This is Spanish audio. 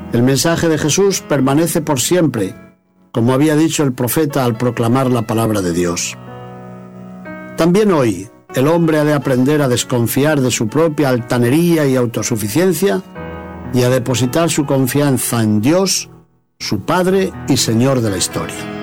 El mensaje de Jesús permanece por siempre, como había dicho el profeta al proclamar la palabra de Dios. También hoy, el hombre ha de aprender a desconfiar de su propia altanería y autosuficiencia y a depositar su confianza en Dios, su Padre y Señor de la historia.